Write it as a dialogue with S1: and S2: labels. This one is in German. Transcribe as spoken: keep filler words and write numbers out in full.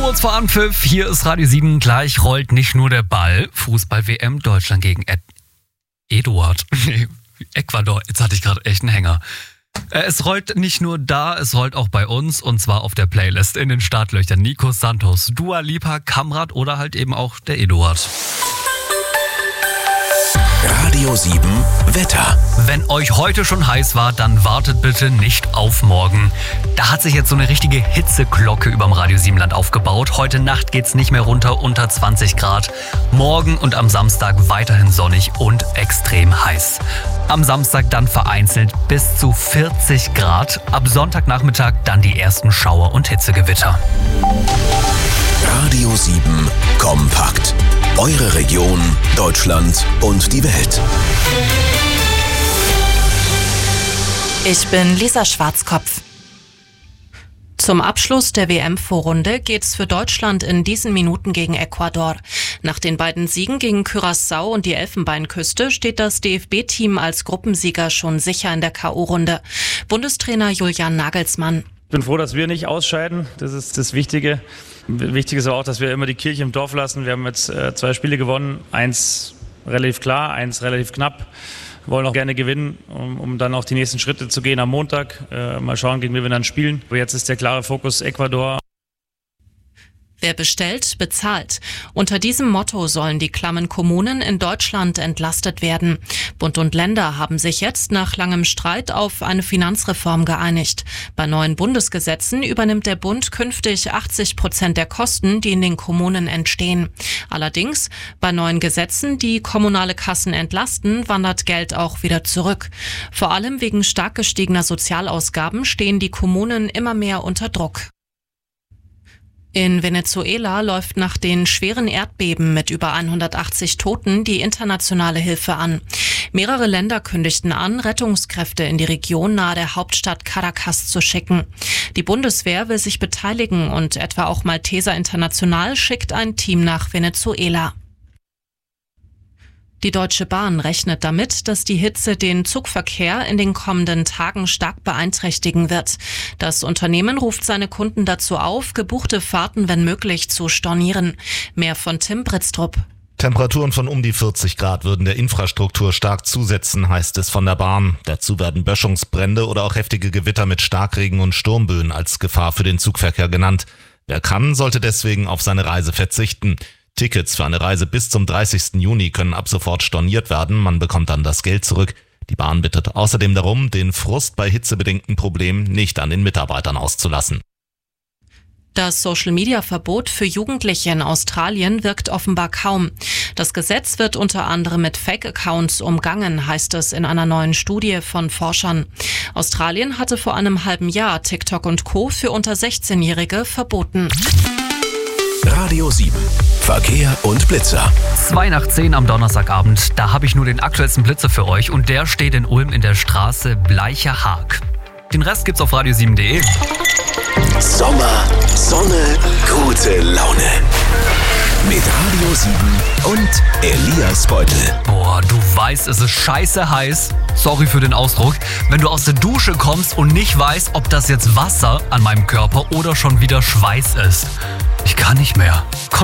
S1: Kurz vor Anpfiff, hier ist Radio sieben, gleich rollt nicht nur der Ball. Fußball-W M Deutschland gegen Ed- Eduard. Nee, Ecuador. Jetzt hatte ich gerade echt einen Hänger. Es rollt nicht nur da, es rollt auch bei uns und zwar auf der Playlist in den Startlöchern. Nico Santos, Dua Lipa, Kamrat oder halt eben auch der Eduard.
S2: Radio sieben Wetter.
S1: Wenn euch heute schon heiß war, dann wartet bitte nicht auf morgen. Da hat sich jetzt so eine richtige Hitzeglocke überm Radio sieben Land aufgebaut. Heute Nacht geht's nicht mehr runter unter zwanzig Grad. Morgen und am Samstag weiterhin sonnig und extrem heiß. Am Samstag dann vereinzelt bis zu vierzig Grad. Ab Sonntagnachmittag dann die ersten Schauer und Hitzegewitter.
S2: Radio sieben kompakt. Eure Region, Deutschland und die Welt.
S3: Ich bin Lisa Schwarzkopf. Zum Abschluss der W M-Vorrunde geht's für Deutschland in diesen Minuten gegen Ecuador. Nach den beiden Siegen gegen Curaçao und die Elfenbeinküste steht das D F B-Team als Gruppensieger schon sicher in der K O-Runde. Bundestrainer Julian Nagelsmann.
S4: Ich bin froh, dass wir nicht ausscheiden. Das ist das Wichtige. Wichtig ist auch, dass wir immer die Kirche im Dorf lassen. Wir haben jetzt äh, zwei Spiele gewonnen. Eins relativ klar, eins relativ knapp. Wir wollen auch gerne gewinnen, um, um dann auch die nächsten Schritte zu gehen am Montag. Äh, mal schauen, gegen wen wir dann spielen. Aber jetzt ist der klare Fokus Ecuador.
S3: Wer bestellt, bezahlt. Unter diesem Motto sollen die klammen Kommunen in Deutschland entlastet werden. Bund und Länder haben sich jetzt nach langem Streit auf eine Finanzreform geeinigt. Bei neuen Bundesgesetzen übernimmt der Bund künftig achtzig Prozent der Kosten, die in den Kommunen entstehen. Allerdings, bei neuen Gesetzen, die kommunale Kassen entlasten, wandert Geld auch wieder zurück. Vor allem wegen stark gestiegener Sozialausgaben stehen die Kommunen immer mehr unter Druck. In Venezuela läuft nach den schweren Erdbeben mit über hundertachtzig Toten die internationale Hilfe an. Mehrere Länder kündigten an, Rettungskräfte in die Region nahe der Hauptstadt Caracas zu schicken. Die Bundeswehr will sich beteiligen und etwa auch Malteser International schickt ein Team nach Venezuela. Die Deutsche Bahn rechnet damit, dass die Hitze den Zugverkehr in den kommenden Tagen stark beeinträchtigen wird. Das Unternehmen ruft seine Kunden dazu auf, gebuchte Fahrten, wenn möglich, zu stornieren. Mehr von Tim Britztrup.
S5: Temperaturen von um die vierzig Grad würden der Infrastruktur stark zusetzen, heißt es von der Bahn. Dazu werden Böschungsbrände oder auch heftige Gewitter mit Starkregen und Sturmböen als Gefahr für den Zugverkehr genannt. Wer kann, sollte deswegen auf seine Reise verzichten. Tickets für eine Reise bis zum dreißigsten Juni können ab sofort storniert werden. Man bekommt dann das Geld zurück. Die Bahn bittet außerdem darum, den Frust bei hitzebedingten Problemen nicht an den Mitarbeitern auszulassen.
S3: Das Social-Media-Verbot für Jugendliche in Australien wirkt offenbar kaum. Das Gesetz wird unter anderem mit Fake-Accounts umgangen, heißt es in einer neuen Studie von Forschern. Australien hatte vor einem halben Jahr TikTok und Co. für unter sechzehnjährige verboten.
S2: Radio sieben. Verkehr und Blitzer.
S1: Zwei nach zehn am Donnerstagabend, da habe ich nur den aktuellsten Blitzer für euch und der steht in Ulm in der Straße Bleicher Haag. Den Rest gibt's auf radio sieben punkt de.
S2: Sommer, Sonne, gute Laune. Mit Radio sieben und Elias Beutel.
S1: Boah, du weißt, es ist scheiße heiß. Sorry für den Ausdruck. Wenn du aus der Dusche kommst und nicht weißt, ob das jetzt Wasser an meinem Körper oder schon wieder Schweiß ist. Ich kann nicht mehr. Komm